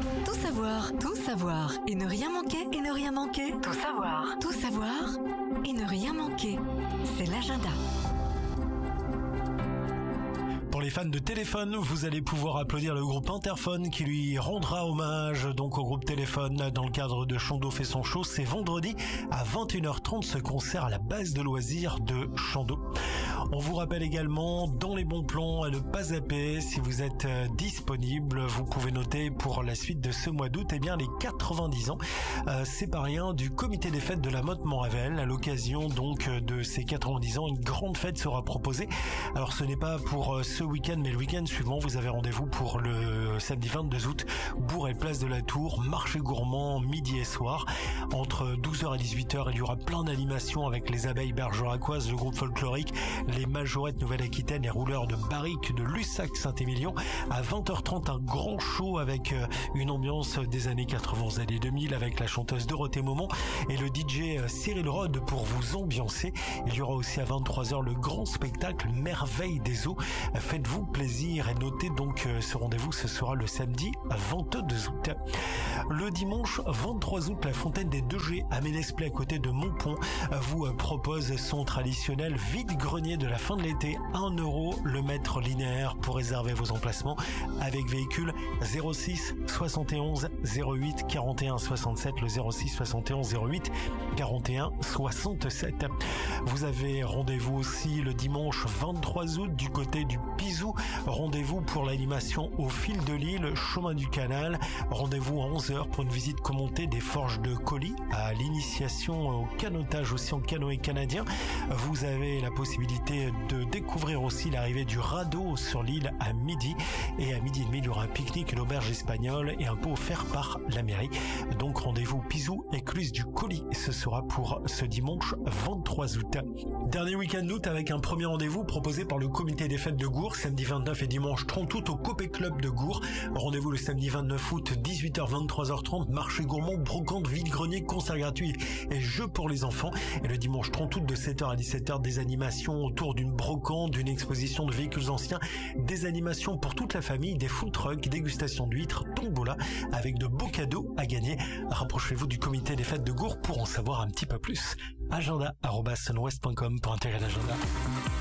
Tout savoir, tout savoir et ne rien manquer, et ne rien manquer. Tout savoir et ne rien manquer. C'est l'agenda. Pour les fans de téléphone, vous allez pouvoir applaudir le groupe Interphone qui lui rendra hommage donc au groupe Téléphone dans le cadre de Chando fait son show. C'est vendredi à 21h30 ce concert à la base de loisirs de Chando. On vous rappelle également dans les bons plans à ne pas zapper. Si vous êtes disponible, vous pouvez noter pour la suite de ce mois d'août les 90 ans. C'est pas rien du comité des fêtes de la Motte Montravel. À l'occasion donc de ces 90 ans, une grande fête sera proposée. Alors ce n'est pas pour ce week-end, mais le week-end suivant, vous avez rendez-vous pour le samedi 22 août, bourg et place de la Tour, marché gourmand midi et soir. Entre 12h et 18h, il y aura plein d'animations avec les abeilles bergeracoises, le groupe folklorique, les majorettes Nouvelle-Aquitaine, les rouleurs de barriques de Lussac-Saint-Émilion. À 20h30, un grand show avec une ambiance des années 80 aux années 2000 avec la chanteuse Dorothée Momont et le DJ Cyril Rode pour vous ambiancer. Il y aura aussi à 23h le grand spectacle Merveille des eaux. Faites-vous plaisir et notez donc ce rendez-vous, ce sera le samedi 22 août. Le dimanche 23 août, la fontaine des 2G à Ménesplet à côté de Montpont vous propose son traditionnel vide-grenier de la fin de l'été. 1 € le mètre linéaire pour réserver vos emplacements avec véhicule 06 71 08 41 67, le 06 71 08 41 67. Vous avez rendez-vous aussi le dimanche 23 août du côté du Pizou. Rendez-vous pour l'animation au fil de l'île, chemin du canal. Rendez-vous à 11h pour une visite commentée des forges de colis, à l'initiation au canotage aussi en canoë canadien. Vous avez la possibilité de découvrir aussi l'arrivée du radeau sur l'île à midi. Et à midi et demi, il y aura un pique-nique, une auberge espagnole et un pot offert par la mairie. Donc rendez-vous Pizou, écluse du colis. Ce sera pour ce dimanche 23 août. Dernier week-end d'août avec un premier rendez-vous proposé par le comité des fêtes de Gourg, samedi 29 et dimanche 30 août au Copé Club de Gourg. Rendez-vous le samedi 29 août, 18h, 23h30, marché gourmand, brocante, vide-grenier, concert gratuit et jeux pour les enfants. Et le dimanche 30 août de 7h à 17h, des animations autour d'une brocante, d'une exposition de véhicules anciens, des animations pour toute la famille, des food trucks, dégustation d'huîtres, tombola, avec de beaux cadeaux à gagner. Rapprochez-vous du comité des fêtes de Gourg pour en savoir un petit peu plus. Agenda@sunwest.com pour intégrer l'agenda.